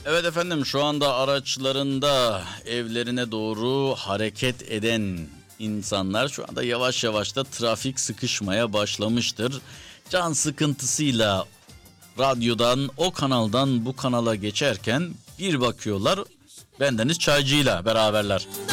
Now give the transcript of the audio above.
Evet efendim, şu anda araçlarında evlerine doğru hareket eden insanlar şu anda yavaş yavaş da trafik sıkışmaya başlamıştır. Can sıkıntısıyla radyodan o kanaldan bu kanala geçerken bir bakıyorlar bendeniz çaycıyla beraberler.